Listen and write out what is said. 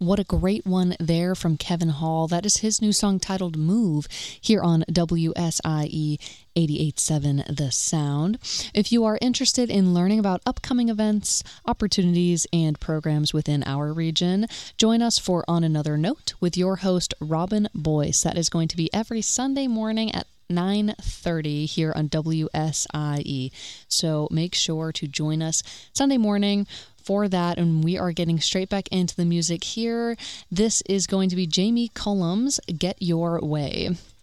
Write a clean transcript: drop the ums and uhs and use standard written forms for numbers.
What a great one there from Kevin Hall. That is his new song titled Move here on WSIE 88.7 The Sound. If you are interested in learning about upcoming events, opportunities, and programs within our region, join us for On Another Note with your host, Robin Boyce. That is going to be every Sunday morning at 9:30 here on WSIE. So make sure to join us Sunday morning for that, and we are getting straight back into the music here. This is going to be Jamie Cullum's Get Your Way.